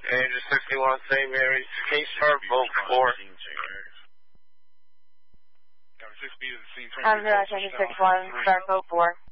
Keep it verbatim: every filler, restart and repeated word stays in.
Angel sixty-one, Saint Mary's, K-Star, Vote four. I'm Angel sixty-one, Start Vote four.